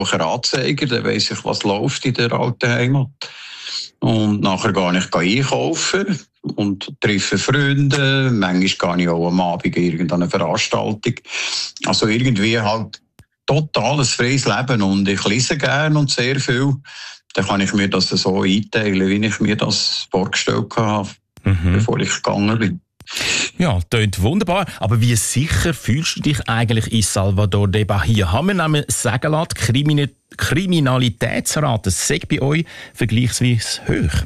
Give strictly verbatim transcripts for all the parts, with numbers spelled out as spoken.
Anzeiger, dann weiss ich, was läuft in der alten Heimat. Und nachher gehe ich einkaufen und treffe Freunde. Manchmal gehe ich auch am Abend in irgendeine Veranstaltung. Also irgendwie halt totales freies Leben. Und ich lese gerne und sehr viel. Dann kann ich mir das so einteilen, wie ich mir das vorgestellt habe, mhm. bevor ich gegangen bin. Ja, klingt wunderbar. Aber wie sicher fühlst du dich eigentlich in Salvador de Bahia? Haben wir nämlich sagen lassen, die Kriminalitätsrate sei bei euch vergleichsweise hoch?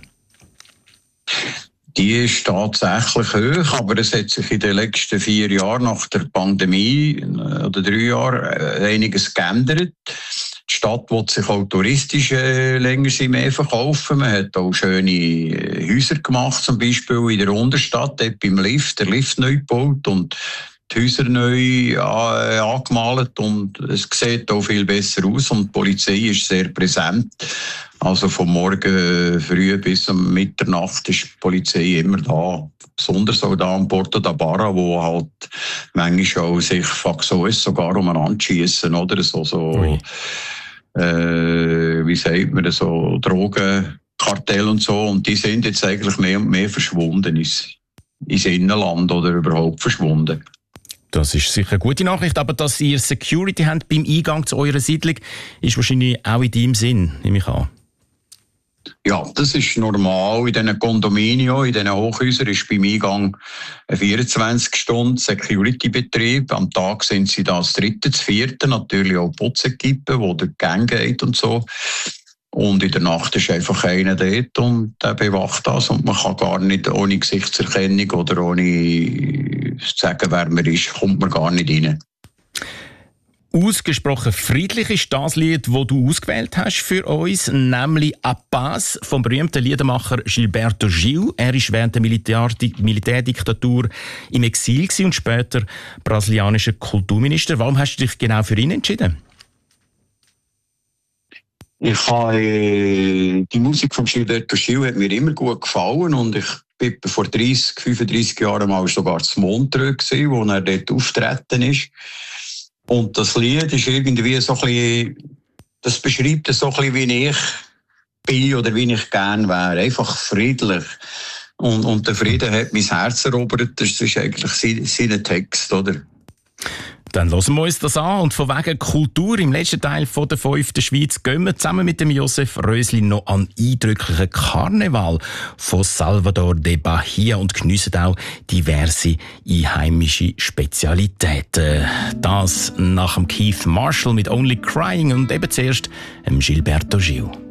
Die ist tatsächlich hoch, aber es hat sich in den letzten vier Jahren nach der Pandemie oder drei Jahren einiges geändert. Die Stadt will sich auch touristisch äh, länger mehr verkaufen. Man hat auch schöne Häuser gemacht, zum Beispiel in der Unterstadt, dort beim Lift, der Lift neu gebaut und die Häuser neu äh, angemalt und es sieht auch viel besser aus und die Polizei ist sehr präsent. Also vom Morgen früh bis um Mitternacht ist die Polizei immer da. Besonders auch da am Porto da Barra, wo halt manchmal auch sich Faxoes sogar umeinander schiessen, oder? So, so, äh, wie sagt man, so Drogenkartell und so. Und die sind jetzt eigentlich mehr und mehr verschwunden ins, ins Innenland oder überhaupt verschwunden. Das ist sicher eine gute Nachricht, aber dass ihr Security habt beim Eingang zu eurer Siedlung, ist wahrscheinlich auch in deinem Sinn, nehme ich an. Ja, das ist normal. In diesen Kondominien, in diesen Hochhäusern ist beim Eingang ein vierundzwanzig Stunden Security-Betrieb. Am Tag sind sie da das dritte, das vierte, natürlich auch Putzekippen, wo der Gang geht und so. Und in der Nacht ist einfach einer dort und der bewacht das. Und man kann gar nicht ohne Gesichtserkennung oder ohne zu sagen, wer man ist, kommt man gar nicht rein. Ausgesprochen friedlich ist das Lied, das du ausgewählt hast für uns, nämlich «A Paz» vom berühmten Liedermacher Gilberto Gil. Er war während der Militär- Militärdiktatur im Exil und später brasilianischer Kulturminister. Warum hast du dich genau für ihn entschieden? Ich habe, äh, die Musik von Gilberto Gil hat mir immer gut gefallen und ich bin vor dreißig, fünfunddreißig Jahren mal sogar zu Montreux gewesen, wo er dort auftreten ist. Und das Lied ist irgendwie so ein bisschen, das beschreibt so ein bisschen, wie ich bin oder wie ich gerne wäre. Einfach friedlich. Und, und der Frieden hat mein Herz erobert. Das ist eigentlich sein, sein Text, oder? Dann hören wir uns das an. Und von wegen Kultur im letzten Teil von der fünften Schweiz gehen wir zusammen mit dem Josef Rösli noch an eindrücklichen Karneval von Salvador de Bahia und geniessen auch diverse einheimische Spezialitäten. Das nach dem Keith Marshall mit «Only Crying» und eben zuerst dem Gilberto Gil.